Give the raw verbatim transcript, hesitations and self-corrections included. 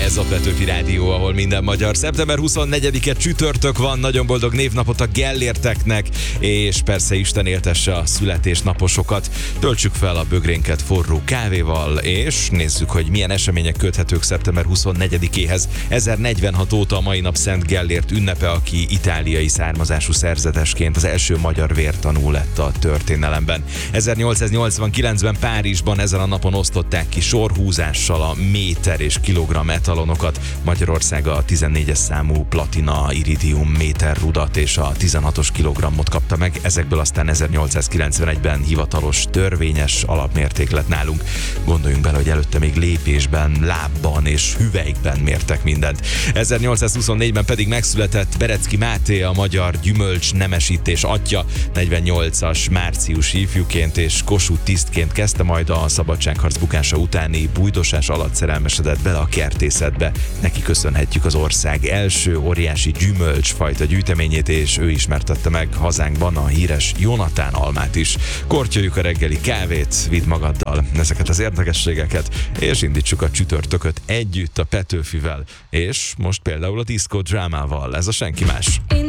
Ez a Petőfi Rádió, ahol minden magyar. szeptember huszonnegyedike csütörtök van, nagyon boldog névnapot a Gellérteknek, és persze Isten éltesse a születésnaposokat. Töltsük fel a bögrénket forró kávéval, és nézzük, hogy milyen események köthetők szeptember huszonnegyedikéhez. ezernegyvenhat óta a mai nap Szent Gellért ünnepe, aki itáliai származású szerzetesként az első magyar vértanú lett a történelemben. ezernyolcszáznyolcvankilencben Párizsban ezen a napon osztották ki sorhúzással a méter és kilogramm etalonokat. Magyarország a tizennégyes számú platina iridium méter rudat és a tizenhatos kilogrammot kapta meg, ezekből aztán ezernyolcszázkilencvenegyben hivatalos törvényes alapmérték lett nálunk. Gondoljunk bele, hogy előtte még lépésben, lábban és hüvelykben mértek mindent. ezernyolcszázhuszonnégyben pedig megszületett Berecki Máté, a magyar gyümölcs nemesítés atya. negyvennyolcas márciusi ifjúként és Kossuth tisztként kezdte, majd a szabadságharc bukása utáni bújdosás alatt szerelmesedett bele a kertészetbe. Neki köszönhetjük az ország első óriási gyümölcsfajta gyűjteményét, és ő ismertette meg hazánkban a híres Jonatán almát is. Kortyoljuk a reggeli kávét, vidd magaddal ezeket az érdekességeket, és indítsuk a csütörtököt együtt a Petőfivel, és most például a diszkó drámával. Ez a senki más.